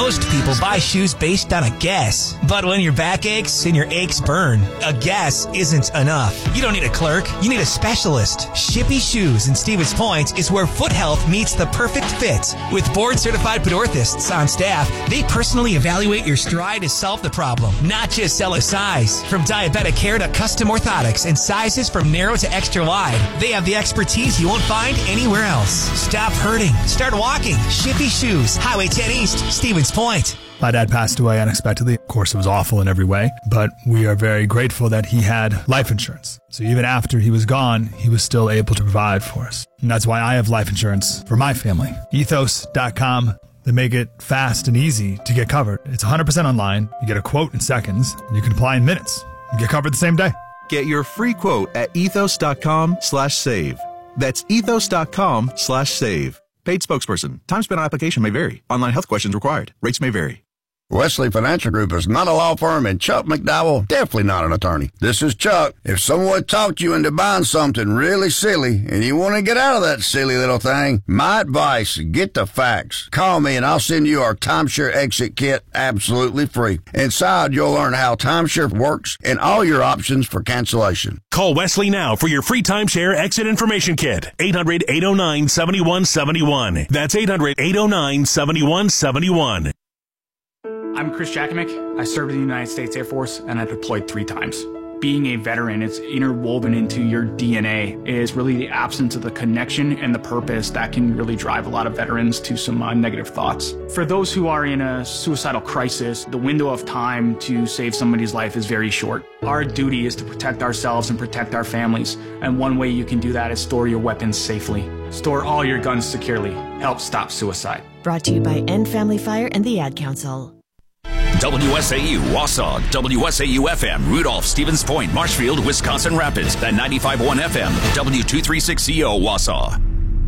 Most people buy shoes based on a guess. But when your back aches and your aches burn, a guess isn't enough. You don't need a clerk. You need a specialist. Shippy Shoes in Stevens Point is where foot health meets the perfect fit. With board-certified podorthists on staff, they personally evaluate your stride to solve the problem, not just sell a size. From diabetic care to custom orthotics and sizes from narrow to extra wide, they have the expertise you won't find anywhere else. Stop hurting. Start walking. Shippy Shoes, Highway 10 East, Stevens Point. My dad passed away unexpectedly. Of course, it was awful in every way, but we are very grateful that he had life insurance. So even after he was gone, he was still able to provide for us. And that's why I have life insurance for my family. Ethos.com. They make it fast and easy to get covered. It's 100% online. You get a quote in seconds. And you can apply in minutes. You get covered the same day. Get your free quote at ethos.com/save. That's ethos.com/save. Paid spokesperson. Time spent on application may vary. Online health questions required. Rates may vary. Wesley Financial Group is not a law firm, and Chuck McDowell definitely not an attorney. This is Chuck. If someone talked you into buying something really silly and you want to get out of that silly little thing, my advice, get the facts. Call me and I'll send you our timeshare exit kit absolutely free. Inside, you'll learn how timeshare works and all your options for cancellation. Call Wesley now for your free timeshare exit information kit. 800-809-7171. That's 800-809-7171. I'm Chris Jakovic. I served in the United States Air Force, and I deployed 3 times. Being a veteran, it's interwoven into your DNA. It is really the absence of the connection and the purpose that can really drive a lot of veterans to some negative thoughts. For those who are in a suicidal crisis, the window of time to save somebody's life is very short. Our duty is to protect ourselves and protect our families, and one way you can do that is store your weapons safely. Store all your guns securely. Help stop suicide. Brought to you by End Family Fire and the Ad Council. WSAU, Wausau, WSAU-FM, Rudolph, Stevens Point, Marshfield, Wisconsin Rapids, and 95.1 FM, W236CO, Wausau.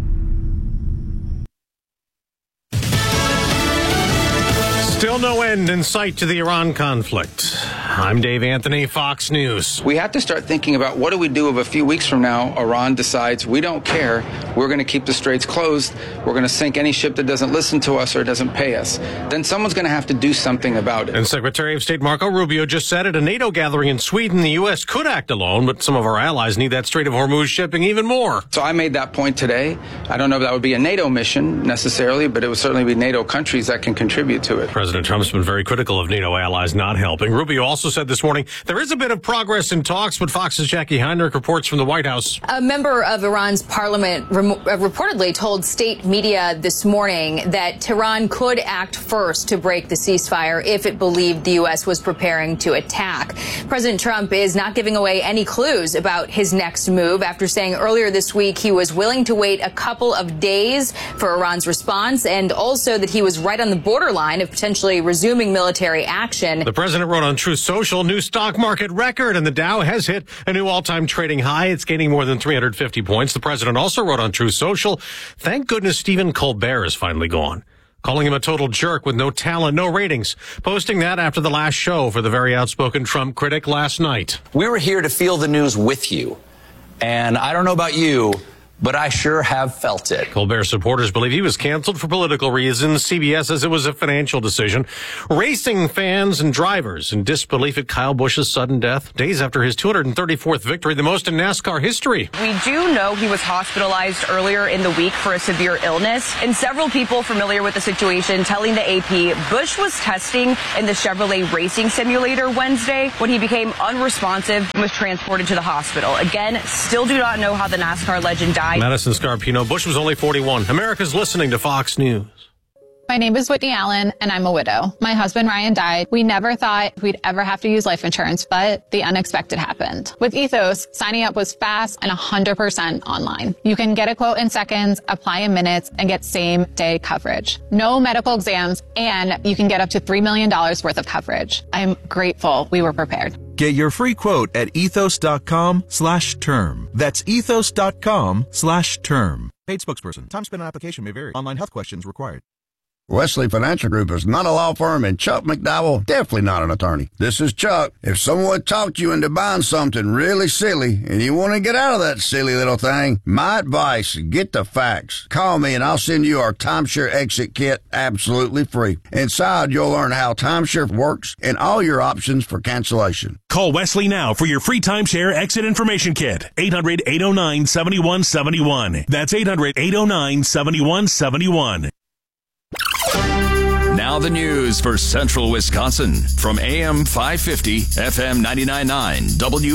Still no end in sight to the Iran conflict. I'm Dave Anthony, Fox News. We have to start thinking about what do we do if a few weeks from now Iran decides we don't care, we're going to keep the straits closed, we're going to sink any ship that doesn't listen to us or doesn't pay us. Then someone's going to have to do something about it. And Secretary of State Marco Rubio just said at a NATO gathering in Sweden the U.S. could act alone, but some of our allies need that Strait of Hormuz shipping even more. So I made that point today. I don't know if that would be a NATO mission necessarily, but it would certainly be NATO countries that can contribute to it. President Trump's been very critical of NATO allies not helping. Rubio also said this morning there is a bit of progress in talks, but Fox's Jackie Heinrich reports from the White House. A member of Iran's parliament reportedly told state media this morning that Tehran could act first to break the ceasefire if it believed the U.S. was preparing to attack. President Trump is not giving away any clues about his next move after saying earlier this week he was willing to wait a couple of days for Iran's response, and also that he was right on the borderline of potentially resuming military action. The president wrote on Truth Social, new stock market record, and the Dow has hit a new all-time trading high. It's gaining more than 350 points. The president also wrote on Truth Social, thank goodness Stephen Colbert is finally gone, calling him a total jerk with no talent, no ratings, posting that after the last show for the very outspoken Trump critic last night. We were here to feel the news with you, and I don't know about you, but I sure have felt it. Colbert supporters believe he was canceled for political reasons. CBS says it was a financial decision. Racing fans and drivers in disbelief at Kyle Busch's sudden death, days after his 234th victory, the most in NASCAR history. We do know he was hospitalized earlier in the week for a severe illness, and several people familiar with the situation telling the AP Busch was testing in the Chevrolet racing simulator Wednesday when he became unresponsive and was transported to the hospital. Again, still do not know how the NASCAR legend died. Madison Scarpino. Busch was only 41. America's listening to Fox News. My name is Whitney Allen, and I'm a widow. My husband, Ryan, died. We never thought we'd ever have to use life insurance, but the unexpected happened. With Ethos, signing up was fast and 100% online. You can get a quote in seconds, apply in minutes, and get same-day coverage. No medical exams, and you can get up to $3 million worth of coverage. I'm grateful we were prepared. Get your free quote at ethos.com/term. That's ethos.com/term. Paid spokesperson. Time spent on application may vary. Online health questions required. Wesley Financial Group is not a law firm, and Chuck McDowell, definitely not an attorney. This is Chuck. If someone talked you into buying something really silly and you want to get out of that silly little thing, my advice, get the facts. Call me and I'll send you our timeshare exit kit absolutely free. Inside, you'll learn how timeshare works and all your options for cancellation. Call Wesley now for your free timeshare exit information kit. 800-809-7171. That's 800-809-7171. Now the news for Central Wisconsin from AM 550, FM 99.9,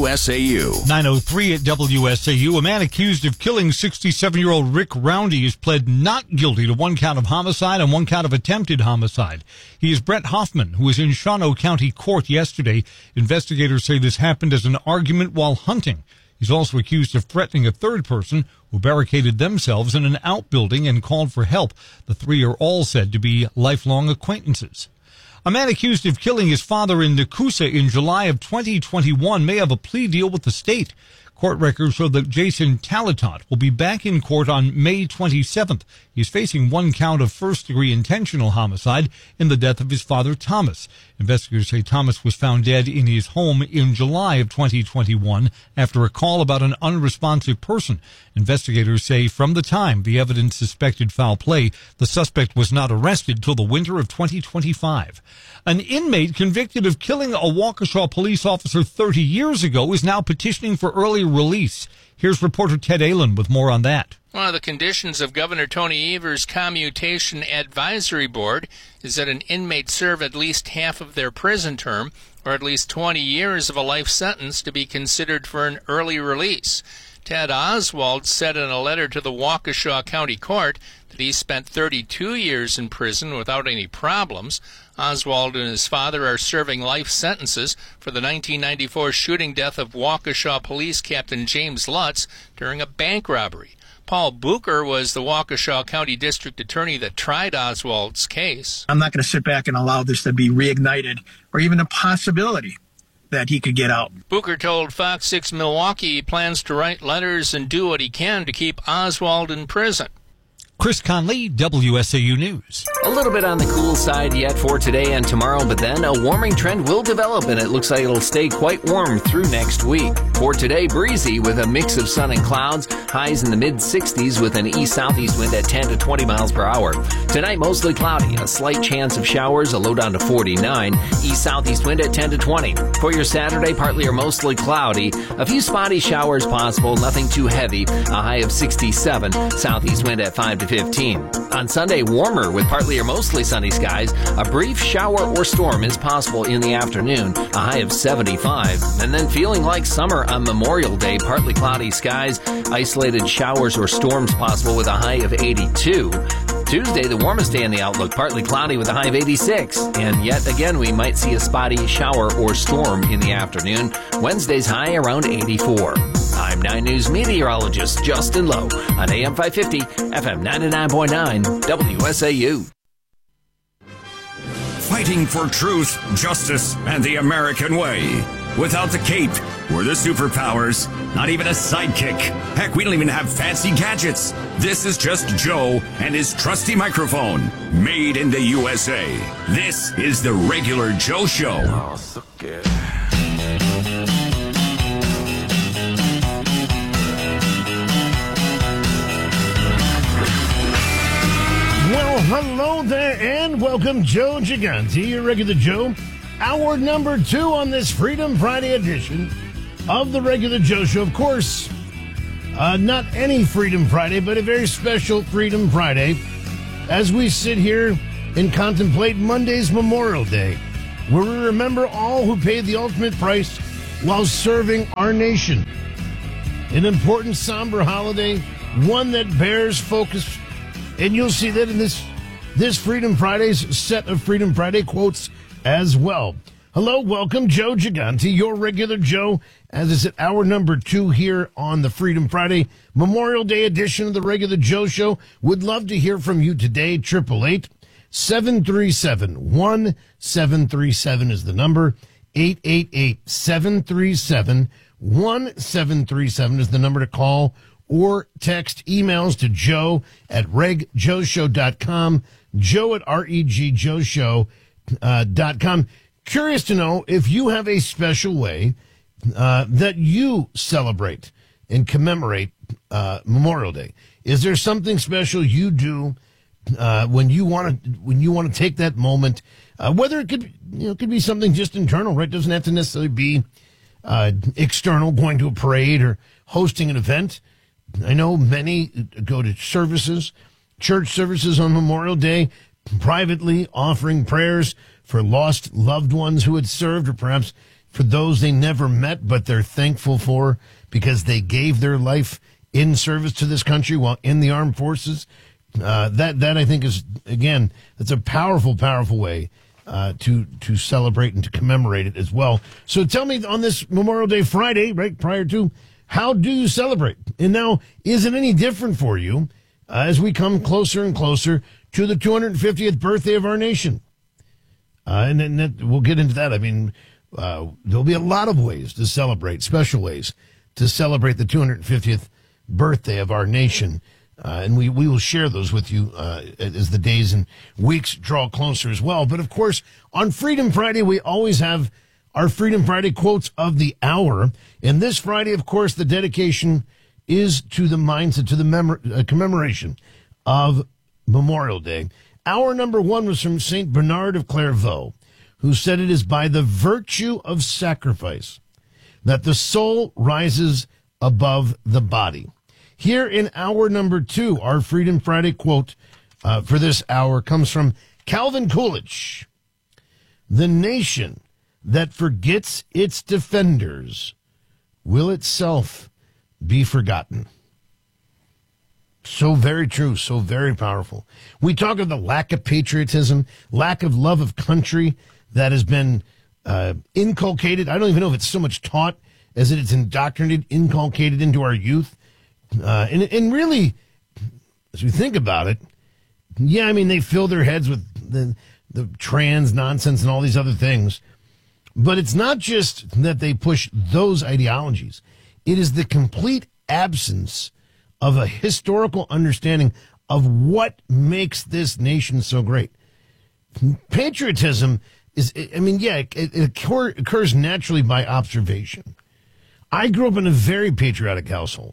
WSAU. 9:03 at WSAU. A man accused of killing 67-year-old Rick Roundy has pled not guilty to 1 count of homicide and 1 count of attempted homicide. He is Brett Hoffman, who was in Shawano County Court yesterday. Investigators say this happened as an argument while hunting. He's also accused of threatening a third person who barricaded themselves in an outbuilding and called for help. The three are all said to be lifelong acquaintances. A man accused of killing his father in Nakusa in July of 2021 may have a plea deal with the state. Court records show that Jason Talatot will be back in court on May 27th. He's facing 1 count of first-degree intentional homicide in the death of his father, Thomas. Investigators say Thomas was found dead in his home in July of 2021 after a call about an unresponsive person. Investigators say from the time the evidence suspected foul play, the suspect was not arrested till the winter of 2025. An inmate convicted of killing a Waukesha police officer 30 years ago is now petitioning for early release. Here's reporter Ted Allen with more on that. One of the conditions of Governor Tony Evers' Commutation Advisory Board is that an inmate serve at least half of their prison term or at least 20 years of a life sentence to be considered for an early release. Ted Oswald said in a letter to the Waukesha County Court that he spent 32 years in prison without any problems. Oswald and his father are serving life sentences for the 1994 shooting death of Waukesha Police Captain James Lutz during a bank robbery. Paul Bucher was the Waukesha County District Attorney that tried Oswald's case. I'm not going to sit back and allow this to be reignited or even a possibility that he could get out. Bucher told Fox 6 Milwaukee he plans to write letters and do what he can to keep Oswald in prison. Chris Conley, WSAU News. A little bit on the cool side yet for today and tomorrow, but then a warming trend will develop, and it looks like it'll stay quite warm through next week. For today, breezy with a mix of sun and clouds, highs in the mid-60s with an east-southeast wind at 10 to 20 miles per hour. Tonight, mostly cloudy, a slight chance of showers, a low down to 49, east-southeast wind at 10 to 20. For your Saturday, partly or mostly cloudy, a few spotty showers possible, nothing too heavy, a high of 67, southeast wind at 5 to 15. On Sunday, warmer with partly or mostly sunny skies. A brief shower or storm is possible in the afternoon, a high of 75. And then feeling like summer on Memorial Day, partly cloudy skies, isolated showers or storms possible with a high of 82. Tuesday, the warmest day in the outlook, partly cloudy with a high of 86. And yet again, we might see a spotty shower or storm in the afternoon. Wednesday's high around 84. I'm 9 News meteorologist Justin Lowe on AM 550, FM 99.9, WSAU. Fighting for truth, justice, and the American way. Without the cape or the superpowers, not even a sidekick. Heck, we don't even have fancy gadgets. This is just Joe and his trusty microphone, made in the USA. This is the Regular Joe Show. Oh, so good. Well, hello there, and welcome, Joe Gigante, your Regular Joe. Hour number 2 on this Freedom Friday edition of the Regular Joe Show. Of course, not any Freedom Friday, but a very special Freedom Friday as we sit here and contemplate Monday's Memorial Day, where we remember all who paid the ultimate price while serving our nation. An important, somber holiday, one that bears focus. And you'll see that in this Freedom Friday's set of Freedom Friday quotes as well. Hello, welcome, Joe Gigante, your Regular Joe, as it's at hour number 2 here on the Freedom Friday Memorial Day edition of the Regular Joe Show. Would love to hear from you today. 888-737-1737 is the number. 888-737-1737 is the number to call or text emails to joe@regjoeshow.com. Joe at regjoshow.com. Curious to know if you have a special way that you celebrate and commemorate Memorial Day. Is there something special you do when you want to take that moment? Whether it could be something just internal, right? It doesn't have to necessarily be external, going to a parade or hosting an event. I know many go to services, church services on Memorial Day, privately offering prayers for lost loved ones who had served, or perhaps for those they never met, but they're thankful for because they gave their life in service to this country while in the armed forces. That I think is, again, that's a powerful, powerful way to celebrate and to commemorate it as well. So tell me, on this Memorial Day Friday, right prior to, how do you celebrate? And now, is it any different for you as we come closer and closer to the 250th birthday of our nation? And then we'll get into that. I mean, there'll be a lot of ways to celebrate, special ways to celebrate the 250th birthday of our nation. And we will share those with you as the days and weeks draw closer as well. But of course, on Freedom Friday, we always have our Freedom Friday quotes of the hour. And this Friday, of course, the dedication is to the mindset, to the commemoration of Memorial Day. Hour number one was from St. Bernard of Clairvaux, who said it is by the virtue of sacrifice that the soul rises above the body. Here in hour number two, our Freedom Friday quote for this hour comes from Calvin Coolidge. The nation that forgets its defenders will itself be forgotten. So very true, so very powerful. We talk of the lack of patriotism, lack of love of country that has been inculcated. I don't even know if it's so much taught as it is indoctrinated, inculcated into our youth. And really, as we think about it, yeah, I mean, they fill their heads with the trans nonsense and all these other things. But it's not just that they push those ideologies. It is the complete absence of a historical understanding of what makes this nation so great. Patriotism is, I mean, yeah, it occurs naturally by observation. I grew up in a very patriotic household.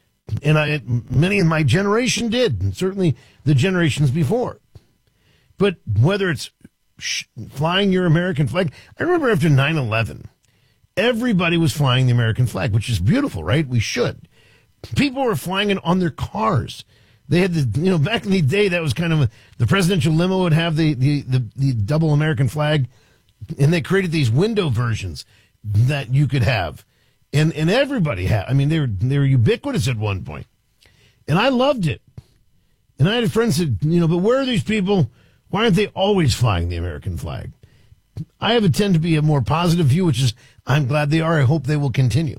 And many in my generation did, and certainly the generations before. But whether it's flying your American flag, I remember after 9/11, everybody was flying the American flag, which is beautiful, right? We should. People were flying it on their cars. They had the, back in the day, that was kind of the presidential limo would have the double American flag, and they created these window versions that you could have. And everybody had. I mean, they were ubiquitous at one point. And I loved it. And I had a friend said, but where are these people? Why aren't they always flying the American flag? I tend to be a more positive view, which is, I'm glad they are. I hope they will continue.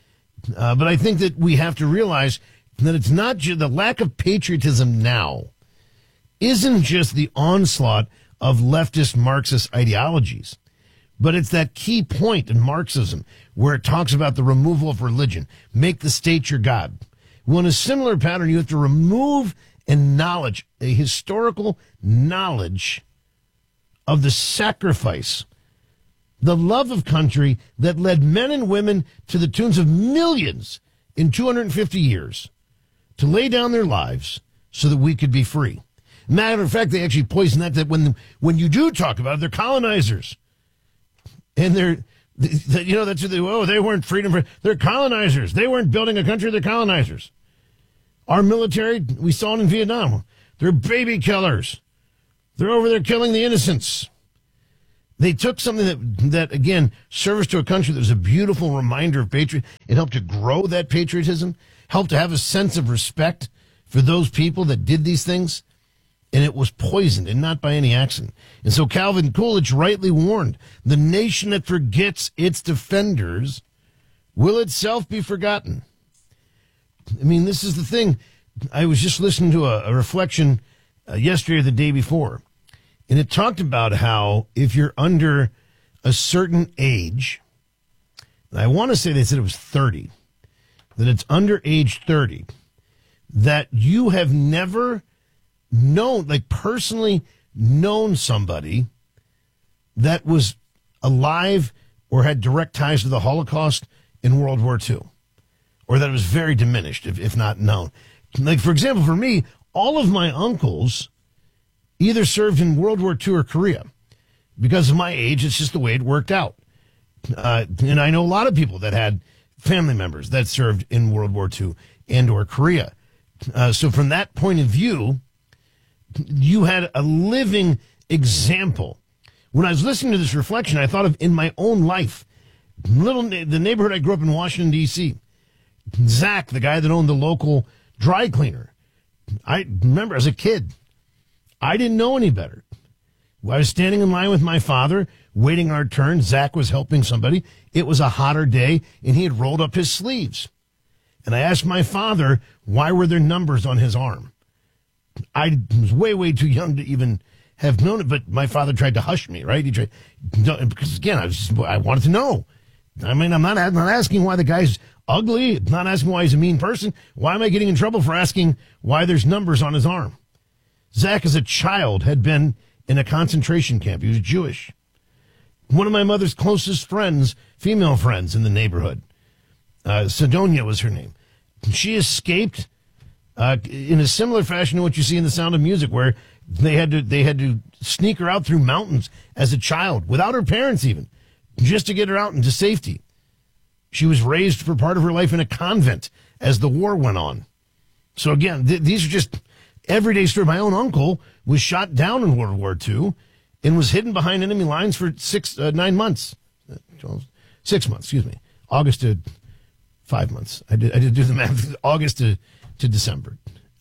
But I think that we have to realize that it's not just the lack of patriotism now isn't just the onslaught of leftist Marxist ideologies. But it's that key point in Marxism where it talks about the removal of religion. Make the state your God. Well, in a similar pattern, you have to remove a historical knowledge of the sacrifice, the love of country that led men and women to the tunes of millions in 250 years to lay down their lives so that we could be free. Matter of fact, they actually poison that when you do talk about it, they're colonizers. And that's what they weren't freedom. They're colonizers. They weren't building a country. They're colonizers. Our military, we saw it in Vietnam. They're baby killers. They're over there killing the innocents. They took something that again, service to a country that was a beautiful reminder of patriotism. It helped to grow that patriotism, helped to have a sense of respect for those people that did these things. And it was poisoned, and not by any accident. And so Calvin Coolidge rightly warned, the nation that forgets its defenders will itself be forgotten. I mean, this is the thing. I was just listening to a reflection yesterday or the day before, and it talked about how if you're under a certain age, and I want to say they said it was 30, that it's under age 30, that you have never personally known somebody that was alive or had direct ties to the Holocaust in World War II, or that it was very diminished, if not known. Like, for example, for me, all of my uncles either served in World War II or Korea. Because of my age, it's just the way it worked out. And I know a lot of people that had family members that served in World War II and or Korea. So from that point of view, you had a living example. When I was listening to this reflection, I thought of in my own life, the neighborhood I grew up in, Washington, D.C., Zach, the guy that owned the local dry cleaner. I remember as a kid, I didn't know any better. I was standing in line with my father, waiting our turn. Zach was helping somebody. It was a hotter day, and he had rolled up his sleeves. And I asked my father, why were there numbers on his arm? I was way, way too young to even have known it, but my father tried to hush me, right? He tried, because again, I wanted to know. I mean, I'm not asking why the guy's ugly. I'm not asking why he's a mean person. Why am I getting in trouble for asking why there's numbers on his arm? Zach, as a child, had been in a concentration camp. He was Jewish. One of my mother's closest friends, female friends in the neighborhood, Sidonia was her name. She escaped in a similar fashion to what you see in The Sound of Music, where they had to sneak her out through mountains as a child, without her parents even, just to get her out into safety. She was raised for part of her life in a convent as the war went on. So again, these are just everyday stories. My own uncle was shot down in World War II and was hidden behind enemy lines for 9 months. 6 months, excuse me. August to 5 months. I did do the math. August to December.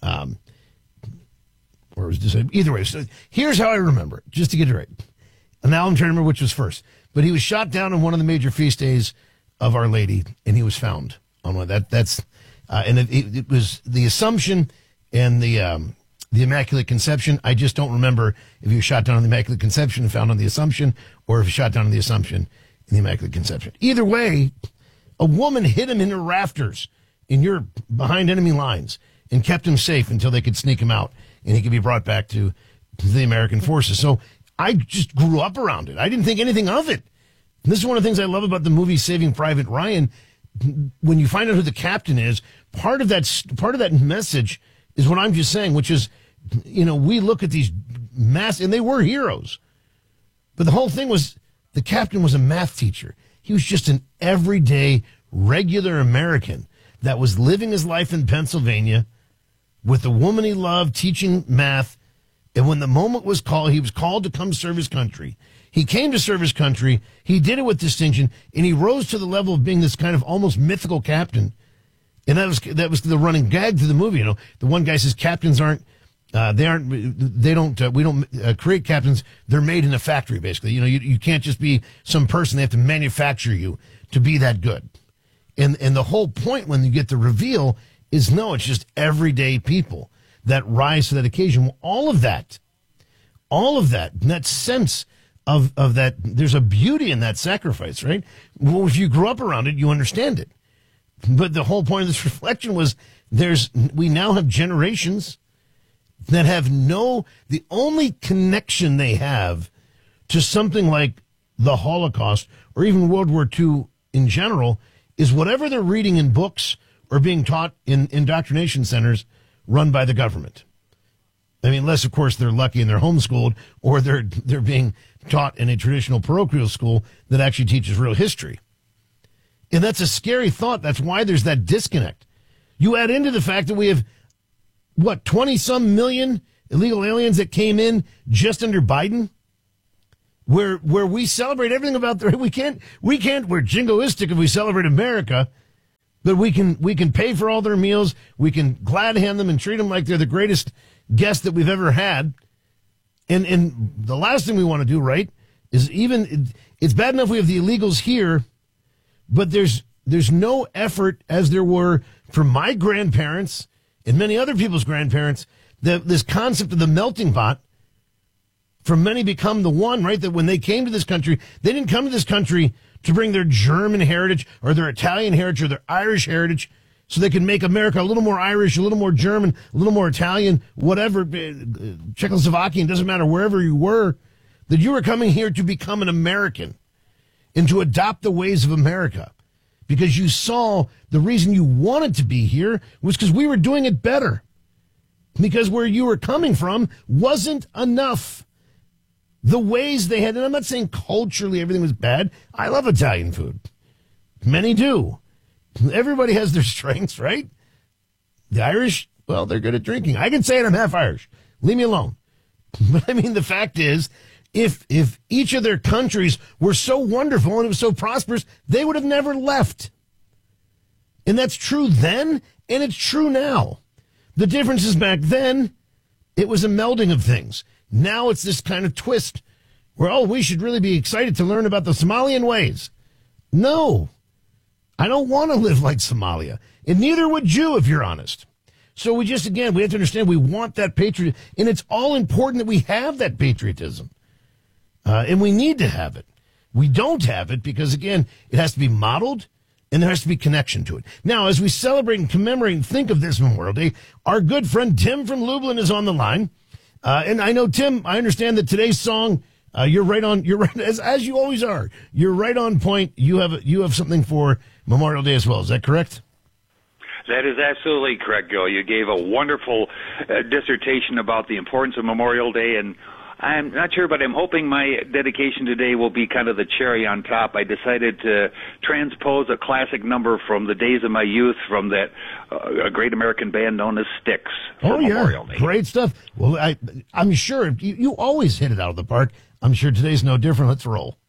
Or it was December. Either way. So here's how I remember it, just to get it right. And now I'm trying to remember which was first. But he was shot down on one of the major feast days of Our Lady, and he was found on one. And it was the Assumption and the Immaculate Conception. I just don't remember if he was shot down on the Immaculate Conception and found on the Assumption, or if he was shot down on the Assumption and the Immaculate Conception. Either way, a woman hid him in the rafters behind enemy lines and kept him safe until they could sneak him out and he could be brought back to the American forces. So I just grew up around it. I didn't think anything of it. And this is one of the things I love about the movie Saving Private Ryan. When you find out who the captain is, part of that message is what I'm just saying, which is, we look at these and they were heroes. But the whole thing was, the captain was a math teacher. He was just an everyday, regular American that was living his life in Pennsylvania with the woman he loved, teaching math. And when the moment was called, he was called to come serve his country. He came to serve his country. He did it with distinction, and he rose to the level of being this kind of almost mythical captain. And that was the running gag to the movie. The one guy says captains we don't create captains. They're made in a factory, basically. You can't just be some person. They have to manufacture you to be that good. And the whole point when you get the reveal is, no, it's just everyday people that rise to that occasion. Well, all of that, and that sense of that, there's a beauty in that sacrifice, right? Well, if you grew up around it, you understand it. But the whole point of this reflection was we now have generations that have the only connection they have to something like the Holocaust or even World War II in general is whatever they're reading in books or being taught in indoctrination centers run by the government. I mean, unless, of course, they're lucky and they're homeschooled, or they're being taught in a traditional parochial school that actually teaches real history. And that's a scary thought. That's why there's that disconnect. You add into the fact that we have, 20-some million illegal aliens that came in just under Biden, where we celebrate everything about we can't, we're jingoistic if we celebrate America, but we can pay for all their meals. We can glad hand them and treat them like they're the greatest guests that we've ever had. And the last thing we want to do, right, is it's bad enough we have the illegals here, but there's no effort, as there were for my grandparents and many other people's grandparents, this concept of the melting pot, for many become the one, right, that when they came to this country, they didn't come to this country to bring their German heritage or their Italian heritage or their Irish heritage. so they can make America a little more Irish, a little more German, a little more Italian, whatever, Czechoslovakian, doesn't matter, wherever you were, that you were coming here to become an American and to adopt the ways of America. Because you saw the reason you wanted to be here was because we were doing it better. Because where you were coming from wasn't enough. The ways they had, and I'm not saying culturally everything was bad. I love Italian food. Many do. Everybody has their strengths, right? The Irish, well, they're good at drinking. I can say it, I'm half Irish. Leave me alone. But I mean, the fact is, if each of their countries were so wonderful and it was so prosperous, they would have never left. And that's true then, and it's true now. The difference is back then, it was a melding of things. Now it's this kind of twist where, oh, we should really be excited to learn about the Somalian ways. No, I don't want to live like Somalia. And neither would you, if you're honest. So we have to understand we want that patriotism. And it's all important that we have that patriotism. And we need to have it. We don't have it because, again, it has to be modeled and there has to be connection to it. Now, as we celebrate and commemorate and think of this Memorial Day, our good friend Tim from Lublin is on the line. And I know, Tim, I understand that today's song, you're right, as you always are. You're right on point. You have something for Memorial Day as well. Is that correct? That is absolutely correct, Joe. You gave a wonderful dissertation about the importance of Memorial Day, and I'm not sure, but I'm hoping my dedication today will be kind of the cherry on top. I decided to transpose a classic number from the days of my youth from that a great American band known as Styx for Memorial Day. Great stuff. Well, I'm sure you always hit it out of the park. I'm sure today's no different. Let's roll.